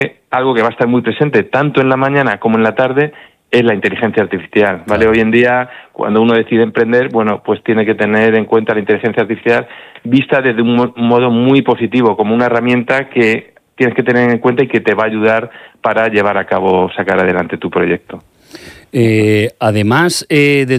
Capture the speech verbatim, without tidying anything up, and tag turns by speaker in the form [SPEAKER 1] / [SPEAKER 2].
[SPEAKER 1] algo que va a estar muy presente tanto en la mañana como en la tarde es la inteligencia artificial, ¿vale? Hoy en día, cuando uno decide emprender, bueno, pues tiene que tener en cuenta la inteligencia artificial vista desde un, mo- un modo muy positivo, como una herramienta que tienes que tener en cuenta y que te va a ayudar para llevar a cabo, sacar adelante tu proyecto.
[SPEAKER 2] Eh, además eh, de